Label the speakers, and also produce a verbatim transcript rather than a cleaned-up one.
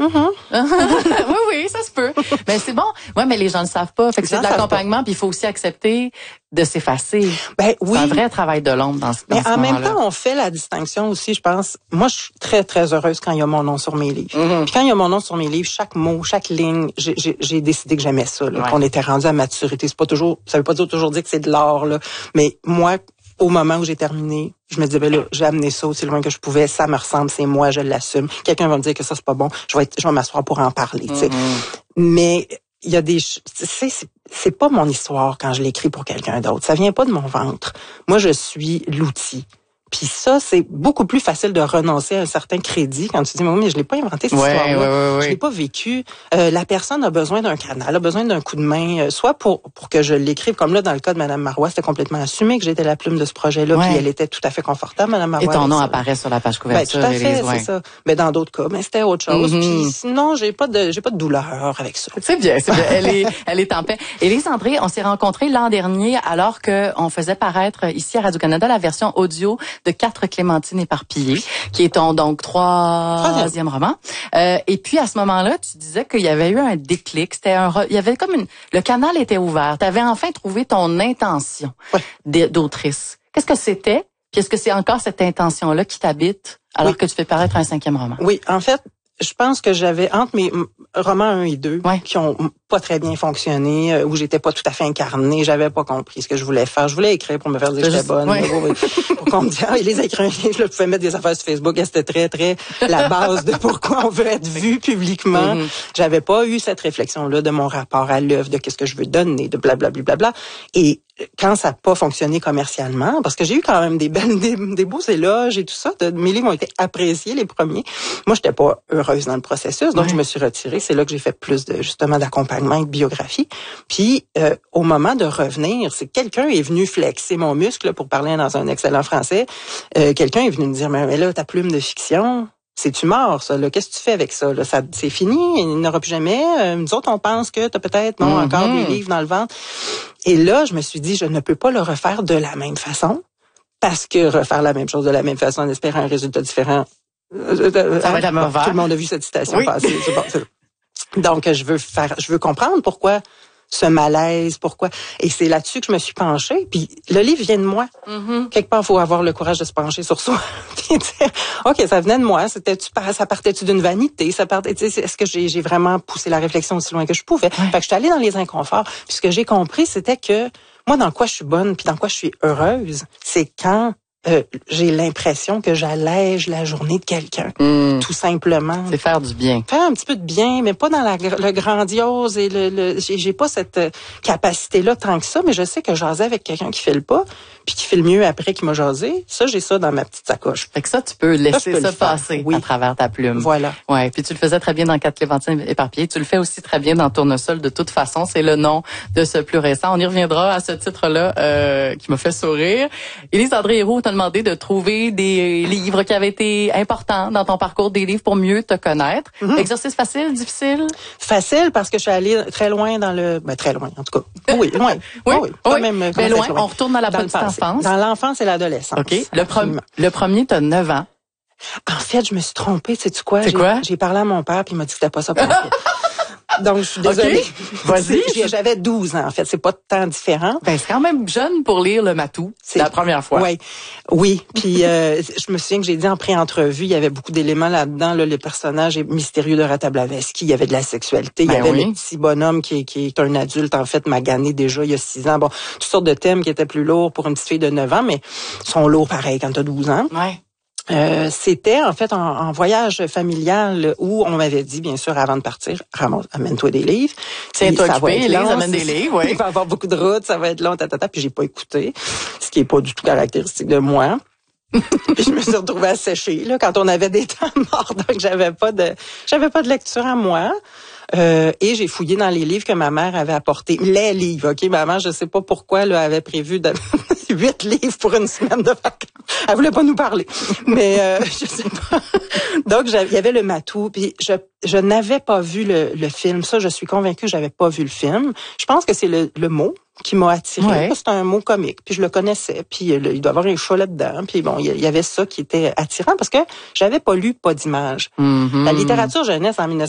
Speaker 1: Mm-hmm.
Speaker 2: oui, oui, ça se peut. Mais c'est bon. Ouais, mais les gens ne le savent pas. Fait que c'est de l'accompagnement, puis il faut aussi accepter de s'effacer.
Speaker 1: Ben oui.
Speaker 2: C'est un vrai travail de l'ombre dans ce dans
Speaker 1: Mais
Speaker 2: ce
Speaker 1: en
Speaker 2: moment-là.
Speaker 1: même temps, on fait la distinction aussi, je pense. Moi, je suis très, très heureuse quand il y a mon nom sur mes livres.
Speaker 2: Mm-hmm.
Speaker 1: Puis quand il y a mon nom sur mes livres, chaque mot, chaque ligne, j'ai, j'ai, j'ai décidé que j'aimais ça, là,
Speaker 2: Ouais.
Speaker 1: qu'on était rendu à maturité. C'est pas toujours, ça veut pas dire toujours dire que c'est de l'art, là. Mais moi, au moment où j'ai terminé, je me disais, ben là, j'ai amené ça aussi loin que je pouvais, ça me ressemble, c'est moi, je l'assume. Quelqu'un va me dire que ça, c'est pas bon, je vais être, je vais m'asseoir pour en parler, tu sais.
Speaker 2: Mm-hmm.
Speaker 1: Mais il y a des, tu sais, c'est, c'est pas mon histoire quand je l'écris pour quelqu'un d'autre. Ça vient pas de mon ventre. Moi, je suis l'outil. Puis ça, c'est beaucoup plus facile de renoncer à un certain crédit quand tu dis, mais oui, mais je l'ai pas inventé cette
Speaker 2: ouais,
Speaker 1: histoire-là.
Speaker 2: ouais, ouais, ouais.
Speaker 1: Je l'ai pas vécu. Euh, la personne a besoin d'un canal, a besoin d'un coup de main, euh, soit pour pour que je l'écrive, comme là, dans le cas de Madame Marois, c'était complètement assumé que j'étais la plume de ce projet-là,
Speaker 2: ouais.
Speaker 1: puis elle était tout à fait confortable, Madame Marois.
Speaker 2: Et ton nom
Speaker 1: ça.
Speaker 2: apparaît sur la page couverture.
Speaker 1: Ben, tout à fait,
Speaker 2: Élise, ouais.
Speaker 1: c'est ça. Mais dans d'autres cas, ben, c'était autre chose.
Speaker 2: Mm-hmm.
Speaker 1: Puis sinon, j'ai pas de j'ai pas de douleur avec ça.
Speaker 2: C'est bien, c'est bien. Elle est, elle est en paix. Élise André, on s'est rencontrés l'an dernier alors que on faisait paraître ici à Radio-Canada la version audio de Quatre Clémentines éparpillées, qui est ton donc troisième roman. Euh, et puis à ce moment-là, tu disais qu'il y avait eu un déclic. C'était un, il y avait comme une, le canal était ouvert. Tu avais enfin trouvé ton intention
Speaker 1: ouais.
Speaker 2: d'autrice. Qu'est-ce que c'était? Puis est-ce que c'est encore cette intention-là qui t'habite alors
Speaker 1: oui.
Speaker 2: que tu fais paraître un cinquième roman?
Speaker 1: Oui, en fait, je pense que j'avais entre mes romans un et deux
Speaker 2: ouais.
Speaker 1: qui ont pas très bien fonctionné, euh, où j'étais pas tout à fait incarnée, j'avais pas compris ce que je voulais faire. Je voulais écrire pour me faire dire que j'étais bonne.
Speaker 2: Ouais.
Speaker 1: Mais, pour qu'on me dise, ah, Élise a écrit un livre, je pouvais mettre des affaires sur Facebook, et c'était très, très la base de pourquoi on veut être vu publiquement. Mm-hmm. J'avais pas eu cette réflexion-là de mon rapport à l'œuvre, de qu'est-ce que je veux donner, de blablabla. Bla, bla, bla. Et quand ça n'a pas fonctionné commercialement, parce que j'ai eu quand même des belles, des, des beaux éloges et tout ça, de, mes livres ont été appréciés, les premiers. Moi, j'étais pas heureuse dans le processus, donc ouais. je me suis retirée. C'est là que j'ai fait plus de, justement, d'accompagnement et de biographie. Puis, euh, au moment de revenir, c'est quelqu'un est venu flexer mon muscle, pour parler dans un excellent français. Euh, quelqu'un est venu me dire, mais, mais là, ta plume de fiction, c'est-tu mort, ça, là? Qu'est-ce que tu fais avec ça, là? Ça, c'est fini, il n'y en aura plus jamais. Euh, nous autres, on pense que t'as peut-être, non, mm-hmm. encore des livres dans le ventre. Et là, je me suis dit, je ne peux pas le refaire de la même façon, parce que refaire la même chose de la même façon en espérant un résultat différent,
Speaker 2: euh, ça va être la même
Speaker 1: tout le monde a vu cette citation
Speaker 2: oui.
Speaker 1: passer. C'est bon, c'est... Donc, je veux faire, je veux comprendre pourquoi ce malaise, pourquoi. Et c'est là-dessus que je me suis penchée. Puis le livre vient de moi. Mm-hmm. Quelque part, il faut avoir le courage de se pencher sur soi. Puis dire, OK, ça venait de moi. C'était-tu, ça partait-tu d'une vanité? Ça partait, est-ce que j'ai, j'ai vraiment poussé la réflexion aussi loin que je pouvais? Ouais. Fait que je suis allée dans les inconforts. Puis ce que j'ai compris, c'était que moi, dans quoi je suis bonne, puis dans quoi je suis heureuse, c'est quand Euh, j'ai l'impression que j'allège la journée de quelqu'un, mmh. tout simplement.
Speaker 2: C'est faire du bien.
Speaker 1: Faire un petit peu de bien, mais pas dans la, le grandiose et le, le j'ai, j'ai pas cette capacité-là tant que ça, mais je sais que jaser avec quelqu'un qui fait le pas, puis qui fait le mieux après qu'il m'a jasé, ça, j'ai ça dans ma petite sacoche.
Speaker 2: Fait que ça, tu peux laisser ça, ça passer
Speaker 1: oui.
Speaker 2: à travers ta plume.
Speaker 1: Voilà.
Speaker 2: Ouais, puis tu le faisais très bien dans Quatre Clémentines éparpillées. Tu le fais aussi très bien dans Tournesol. De toute façon, c'est le nom de ce plus récent. On y reviendra à ce titre-là euh, qui m'a fait sourire. Élise André Héroux t'a demandé de trouver des livres qui avaient été importants dans ton parcours, des livres pour mieux te connaître. Mm-hmm. Exercice facile, difficile?
Speaker 1: Facile parce que je suis allée très loin dans le... Ben, très loin, en tout cas. Oui, loin.
Speaker 2: oui,
Speaker 1: oh, oui. Quand
Speaker 2: oui.
Speaker 1: même,
Speaker 2: mais loin, loin, on retourne dans la petite enfance.
Speaker 1: Dans l'enfance et l'adolescence.
Speaker 2: OK. Le, pre- le premier, t'as neuf ans.
Speaker 1: En fait, je me suis trompée. Sais-tu quoi?
Speaker 2: C'est
Speaker 1: j'ai,
Speaker 2: quoi?
Speaker 1: J'ai parlé à mon père puis il m'a dit que c'était pas ça pour moi. Donc, je suis désolée.
Speaker 2: Okay. Vas-y.
Speaker 1: J'avais douze ans, en fait. C'est pas tant différent.
Speaker 2: Ben, c'est quand même jeune pour lire le Matou. C'est la première fois.
Speaker 1: Oui. Oui. Puis, euh, je me souviens que j'ai dit en pré-entrevue, il y avait beaucoup d'éléments là-dedans, là, le personnage mystérieux de Rata Blavatsky. Il y avait de la sexualité.
Speaker 2: Ben
Speaker 1: il y avait
Speaker 2: oui.
Speaker 1: le petit bonhomme qui est, qui est un adulte, en fait, magané déjà il y a six ans. Bon, toutes sortes de thèmes qui étaient plus lourds pour une petite fille de neuf ans, mais sont lourds pareil quand t'as douze ans.
Speaker 2: Ouais.
Speaker 1: Euh, c'était en fait en, en voyage familial où on m'avait dit, bien sûr, avant de partir, ramasse, amène-toi des livres.
Speaker 2: Tiens-toi occupé, Élise, amène des livres, oui.
Speaker 1: Il va y avoir beaucoup de routes, ça va être long, tatata, puis j'ai pas écouté, ce qui est pas du tout caractéristique de moi. Puis je me suis retrouvée à sécher, là, quand on avait des temps morts, donc j'avais pas de, j'avais pas de lecture à moi. Euh, et j'ai fouillé dans les livres que ma mère avait apportés. Les livres, OK? Maman, je sais pas pourquoi, elle avait prévu de huit livres pour une semaine de vacances. Elle voulait pas nous parler. Mais, euh, je sais pas. Donc, il y avait le Matou. Puis, je, je n'avais pas vu le, le film. Ça, je suis convaincue que j'avais pas vu le film. Je pense que c'est le, le mot qui m'a attiré.
Speaker 2: Ouais.
Speaker 1: C'est un mot comique. Puis, je le connaissais. Puis, le, il doit y avoir un chat là-dedans. Puis, bon, il y avait ça qui était attirant parce que j'avais pas lu Pas d'image.
Speaker 2: Mm-hmm.
Speaker 1: La littérature jeunesse en dix-neuf